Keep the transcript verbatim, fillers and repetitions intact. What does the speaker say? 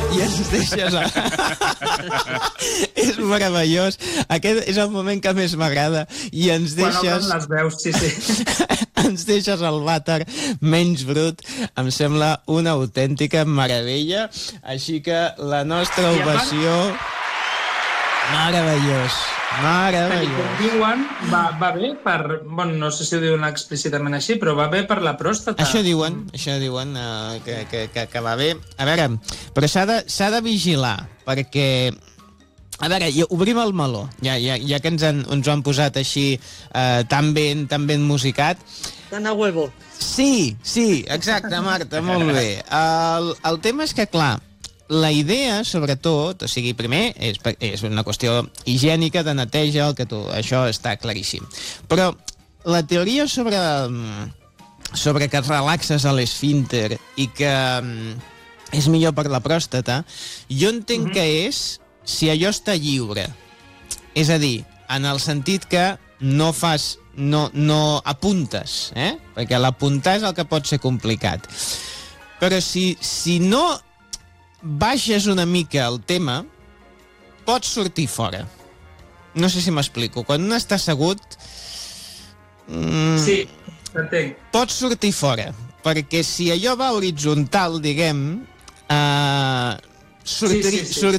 i ens deixes... A... és meravellós. Aquest és el moment que més m'agrada. I ens deixes... Quan obren les veus, sí, sí. ens deixes el vàter menys brut. Em sembla una autèntica meravella. Així que la nostra ovació... Meravellós. Meravellós. Diuen, va, va bé per... Bueno, no sé si ho diuen explícitament així, però va bé per la pròstata. Això diuen, això diuen, uh, que, que, que, que va bé. A veure, però s'ha de, s'ha de vigilar, perquè... A veure, ja, obrim el meló, ja, ja, ja que ens, han, ens ho han posat així uh, tan ben, tan ben musicat. Tan a huevo. Sí, sí, exacte, Marta, molt bé. El, el tema és que, clar, la idea, sobretot, o sigui, primer, és, és una qüestió higiènica, de neteja, el que tu, això està claríssim. Però la teoria sobre, sobre que et relaxes a l'esfínter i que és millor per la pròstata, jo entenc mm-hmm. que és si allò està lliure. És a dir, en el sentit que no fas, no, no apuntes, eh? Perquè l'apuntar és el que pot ser complicat. Però si, si no baixes una mica el tema, pots sortir fora. No sé si m'explico. Quan un està assegut... Mm, sí, t'entenc. Pots sortir fora, perquè si allò va horitzontal, diguem, eh, sortir, sí, sí, sí.